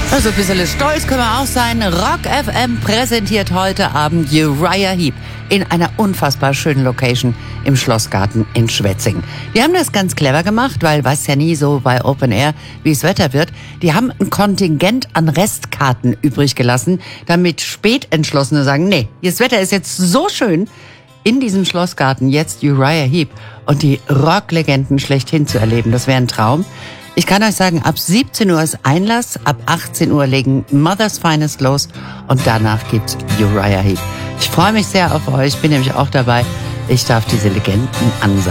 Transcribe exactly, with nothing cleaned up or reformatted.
Also ein bisschen stolz können wir auch sein. Rock F M präsentiert heute Abend Uriah Heep in einer unfassbar schönen Location im Schlossgarten in Schwetzingen. Die haben das ganz clever gemacht, weil weiß ja nie so bei Open Air, wie das Wetter wird. Die haben ein Kontingent an Restkarten übrig gelassen, damit Spätentschlossene sagen, nee, das Wetter ist jetzt so schön, in diesem Schlossgarten jetzt Uriah Heep und die Rocklegenden schlechthin zu erleben. Das wäre ein Traum. Ich kann euch sagen, ab siebzehn Uhr ist Einlass, ab achtzehn Uhr legen Mother's Finest los und danach gibt's Uriah Heep. Ich freue mich sehr auf euch, bin nämlich auch dabei. Ich darf diese Legenden ansagen.